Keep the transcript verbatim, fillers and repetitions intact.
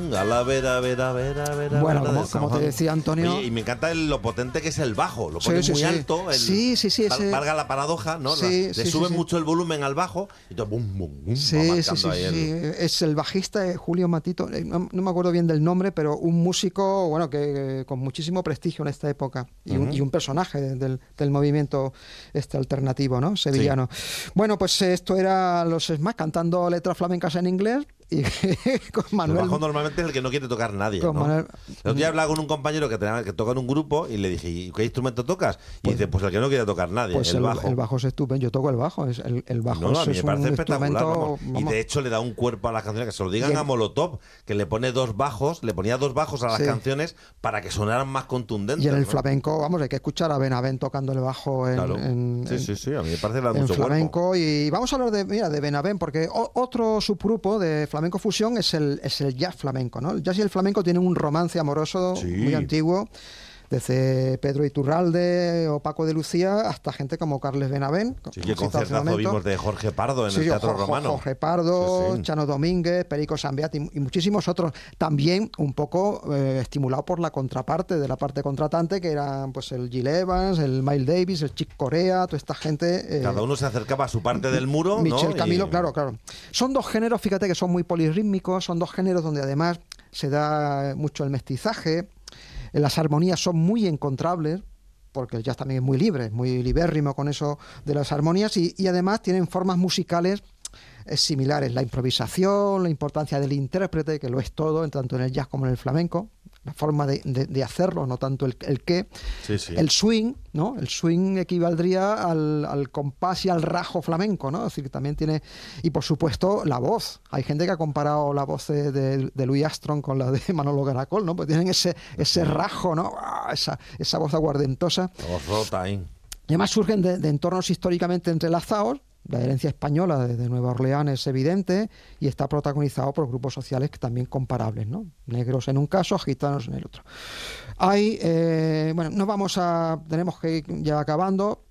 a la vera, vera, vera, vera. Bueno, vera, como, como te decía Antonio... Oye, y me encanta el, lo potente que es el bajo, lo pones sí, sí, muy sí. alto. El, sí, sí, sí. Ese... Valga la paradoja, ¿no? Sí, la, sí, le sí, suben sí. mucho el volumen al bajo y todo bum, bum, bum, Sí, va sí, marcando sí, ahí el... sí. Es el bajista eh, Julio Matito, eh, no, no me acuerdo bien del nombre, pero un músico, bueno, que, que con muchísimo prestigio en esta época y, Uh-huh. un, y un personaje del, del movimiento este alternativo, ¿no? Sevillano. Sí. Bueno, pues esto era los Smash cantando letras flamencas en inglés. Y con Manuel... El bajo normalmente es el que no quiere tocar nadie, con ¿no? Manuel... El otro día hablaba con un compañero que, tenía, que toca en un grupo y le dije, ¿y qué instrumento tocas? Y pues, dice, pues el que no quiere tocar nadie, pues el, el bajo. El bajo es estupendo, yo toco el bajo, es el, el bajo no, no, a mí es me parece un espectacular, instrumento... vamos. Y de hecho le da un cuerpo a las canciones, que se lo digan el... a Molotov, que le pone dos bajos, le ponía dos bajos a las sí. canciones para que sonaran más contundentes. Y en el ¿no? flamenco, vamos, hay que escuchar a Benavent tocando el bajo en, claro. en, sí, sí, sí, a mí me parece que le da en mucho flamenco. cuerpo. Y vamos a hablar de, mira, de Benavent, porque o, otro subgrupo de flamenco fusión es el, es el jazz flamenco, ¿no? El jazz y el flamenco tienen un romance amoroso sí. muy antiguo, desde Pedro Iturralde o Paco de Lucía hasta gente como Carles Benavent. Sí, qué concertazo vimos de Jorge Pardo en sí, el Teatro Jorge, Romano. Jorge Pardo, sí, sí. Chano Domínguez, Perico Sambeat y, y muchísimos otros. También un poco eh, estimulado por la contraparte, de la parte contratante, que eran pues el Gil Evans, el Miles Davis, el Chick Corea, toda esta gente. Eh, Cada uno se acercaba a su parte del muro, Michel ¿no? Camilo, y... claro, claro. Son dos géneros, fíjate que son muy polirrítmicos, son dos géneros donde además se da mucho el mestizaje. Las armonías son muy encontrables, porque el jazz también es muy libre, muy libérrimo con eso de las armonías, y, y además tienen formas musicales eh, similares. La improvisación, la importancia del intérprete, que lo es todo, tanto en el jazz como en el flamenco, la forma de, de, de hacerlo, no tanto el, el qué. Sí, sí. El swing, ¿no? El swing equivaldría al, al compás y al rajo flamenco, ¿no? Es decir, que también tiene... Y por supuesto, la voz. Hay gente que ha comparado la voz de, de, de Louis Armstrong con la de Manolo Caracol, ¿no? Pues tienen ese, ese rajo, ¿no? Esa, esa voz aguardentosa. La voz rota ahí. Y además surgen de, de entornos históricamente entrelazados. La herencia española de, de Nueva Orleans es evidente y está protagonizado por grupos sociales que también comparables, ¿no? Negros en un caso, gitanos en el otro. Hay, eh, bueno, no vamos a, tenemos que ir ya acabando.